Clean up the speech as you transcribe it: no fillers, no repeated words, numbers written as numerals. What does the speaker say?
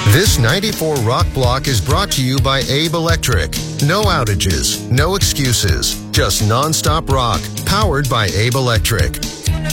This 94 Rock Block is brought to you by Abe Electric. No outages, no excuses, just non-stop rock, powered by Abe Electric.